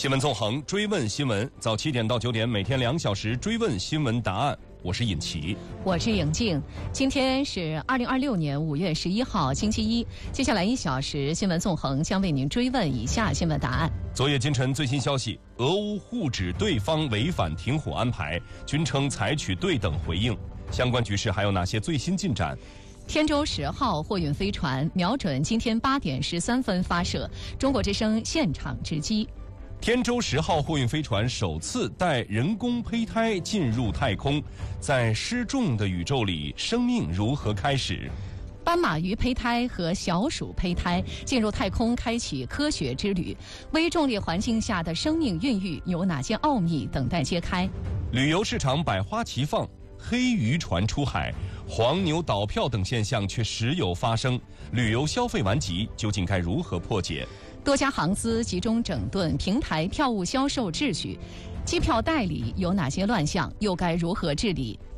新闻纵横，追问新闻，早7点到9点，每天2小时追问新闻答案。我是尹奇， 我是颖静。今天是2026年5月11号，星期一。接下来1小时，新闻纵横将为您追问以下新闻答案。 昨夜今晨最新消息，俄乌互指对方违反停火安排，均称采取对等回应。相关局势还有哪些最新进展？ 天舟10号货运飞船瞄准今天8点13分发射，中国之声现场直击。 天舟10号货运飞船首次带人工胚胎进入太空，在失重的宇宙里，生命如何开始？ 斑马鱼胚胎和小鼠胚胎进入太空，开启科学之旅。微重力环境下的生命孕育有哪些奥秘等待揭开？ 旅游市场百花齐放，黑渔船出海，黄牛倒票等现象却时有发生。旅游消费顽疾究竟该如何破解？ 多家航司集中整顿平台票务销售秩序，机票代理有哪些乱象，又该如何治理？